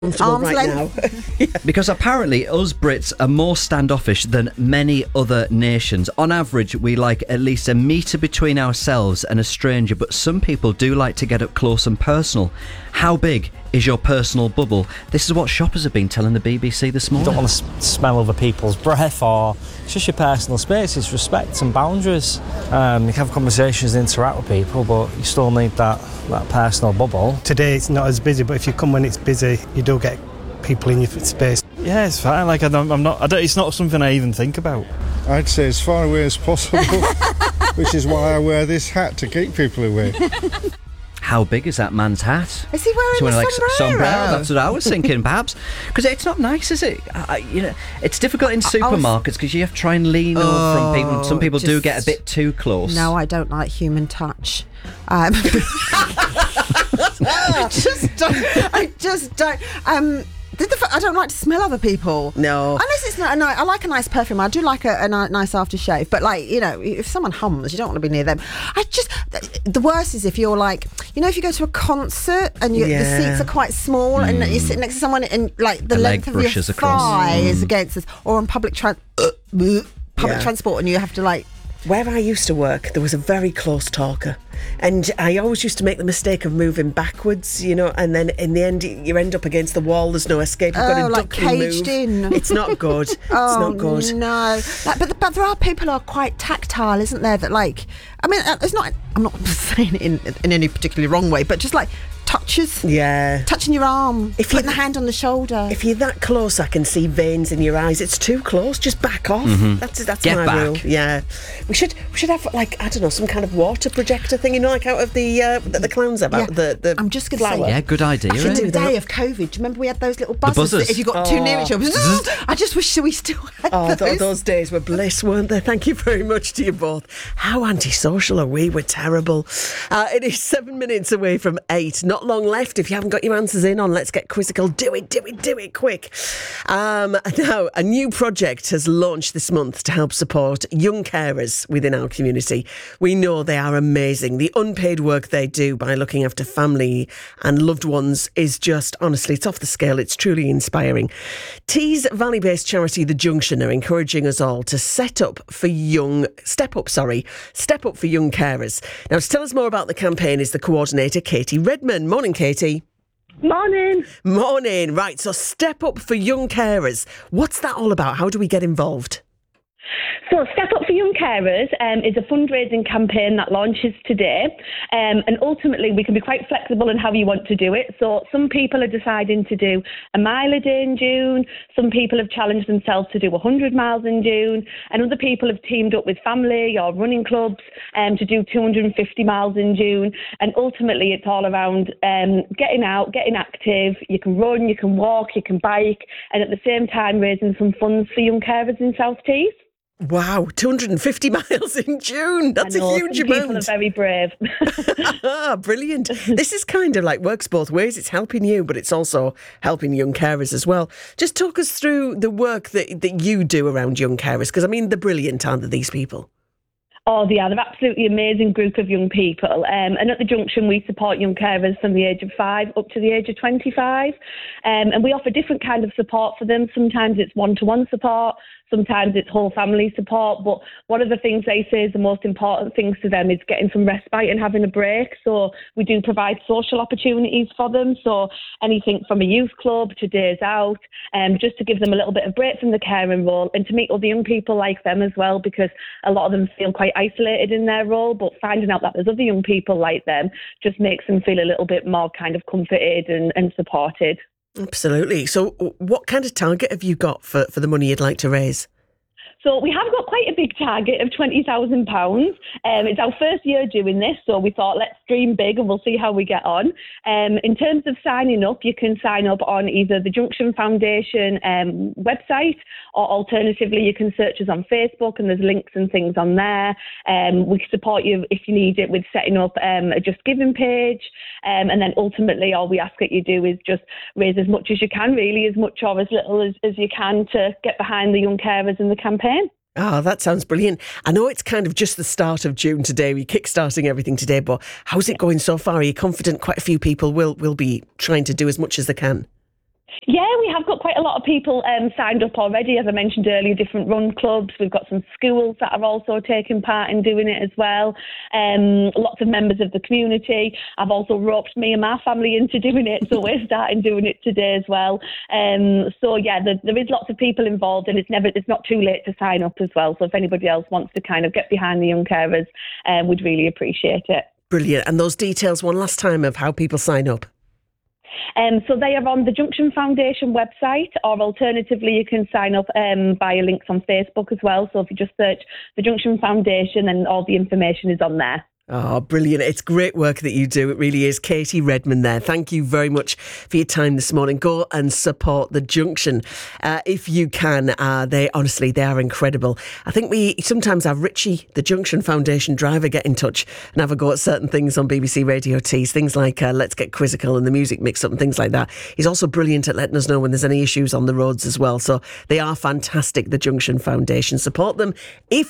comfortable Arm's right length. now. Because apparently us Brits are more standoffish than many other nations. On average, we like at least a metre between ourselves and a stranger, but some people do like to get up close and personal. How big is your personal bubble? This is what shoppers have been telling the BBC this You morning. don't want to smell other people's breath, or it's just your personal space. It's respect and boundaries. You can have conversations and interact with people, but you still need that personal bubble. Today it's not as busy, but if you come when it's busy, you do get people in your space. Yeah, it's fine. Like it's not something I even think about. I'd say as far away as possible, which is why I wear this hat, to keep people away. How big is that man's hat? Is he wearing a sombrero? That's what I was thinking, perhaps. Because it's not nice, is it? It's difficult in supermarkets because you have to try and lean over from people. Some people do get a bit too close. No, I don't like human touch. I just don't. I don't like to smell other people. No. Unless it's not. No, I like a nice perfume. I do like a nice aftershave. But if someone hums, you don't want to be near them. The worst is if you're like, if you go to a concert and the seats are quite small and you sit next to someone and like the length of your thigh is against us, or on public transport and you have to like. Where I used to work, there was a very close talker. And I always used to make the mistake of moving backwards, and then in the end, you end up against the wall. There's no escape. You've got to like duck and caged move. in. It's not good. It's not good. No. But there are people who are quite tactile, isn't there? That it's not. I'm not saying it in any particularly wrong way, but just like touches. Yeah. Touching your arm. Putting the hand on the shoulder. If you're that close, I can see veins in your eyes. It's too close. Just back off. Mm-hmm. That's Get my back. rule. Yeah. We should have some kind of water projector thing, like out of the that the clowns have. Yeah. The I'm just going to flower. say. Yeah, good idea. In the do that. day of COVID, do you remember we had those little buzzers? buzzers. That if you got too near each other, I just wish we still had those. Those days were bliss, weren't they? Thank you very much to you both. How antisocial are we? We're terrible. It is 7 minutes away from 8. Not long left. If you haven't got your answers in on Let's Get Quizzical, do it quick. Now, a new project has launched this month to help support young carers within our community. We know they are amazing. The unpaid work they do by looking after family and loved ones is just, honestly, it's off the scale. It's truly inspiring. Tees Valley-based charity The Junction are encouraging us all to step up for young carers. Now, to tell us more about the campaign is the coordinator, Katie Redman. Morning, Katie. Morning. Right, so Step Up for Young Carers. What's that all about? How do we get involved? So Step Up for Young Carers is a fundraising campaign that launches today, and ultimately we can be quite flexible in how you want to do it. So some people are deciding to do a mile a day in June, some people have challenged themselves to do 100 miles in June, and other people have teamed up with family or running clubs to do 250 miles in June. And ultimately it's all around getting out, getting active. You can run, you can walk, you can bike, and at the same time raising some funds for young carers in South Tees. Wow, 250 miles in June. That's a huge amount. People are very brave. Brilliant. This is kind of like works both ways. It's helping you, but it's also helping young carers as well. Just talk us through the work that you do around young carers, because, they're brilliant, aren't they, these people? Oh, they are. They're absolutely amazing group of young people. And at the Junction, we support young carers from the age of 5 up to the age of 25. And we offer different kind of support for them. Sometimes it's one-to-one support. Sometimes it's whole family support. But one of the things they say is the most important things to them is getting some respite and having a break. So we do provide social opportunities for them. So anything from a youth club to days out, just to give them a little bit of break from the caring role and to meet other young people like them as well, because a lot of them feel quite isolated in their role, but finding out that there's other young people like them just makes them feel a little bit more kind of comforted and supported. Absolutely. So what kind of target have you got for the money you'd like to raise? So we have got quite a big target of £20,000. It's our first year doing this, so we thought let's dream big and we'll see how we get on. In terms of signing up, you can sign up on either the Junction Foundation website, or alternatively you can search us on Facebook and there's links and things on there. We can support you if you need it with setting up a Just Giving page. And then ultimately all we ask that you do is just raise as much as you can, really, as much or as little as you can, to get behind the young carers in the campaign. Oh, that sounds brilliant. I know it's kind of just the start of June today. We're kickstarting everything today, but how's it going so far? Are you confident quite a few people will be trying to do as much as they can? Yeah, we have got quite a lot of people signed up already. As I mentioned earlier, different run clubs. We've got some schools that are also taking part in doing it as well. Lots of members of the community. I've also roped me and my family into doing it, so we're starting doing it today as well. So yeah, there is lots of people involved, and it's not too late to sign up as well. So if anybody else wants to kind of get behind the young carers, we'd really appreciate it. Brilliant. And those details one last time of how people sign up. So they are on the Junction Foundation website, or alternatively you can sign up via links on Facebook as well. So if you just search the Junction Foundation, and all the information is on there. Oh, brilliant. It's great work that you do. It really is. Katie Redmond there. Thank you very much for your time this morning. Go and support the Junction if you can. They are incredible. I think we sometimes have Richie, the Junction Foundation driver, get in touch and have a go at certain things on BBC Radio Tees. Things like Let's Get Quizzical and the music mix up and things like that. He's also brilliant at letting us know when there's any issues on the roads as well. So they are fantastic, the Junction Foundation. Support them if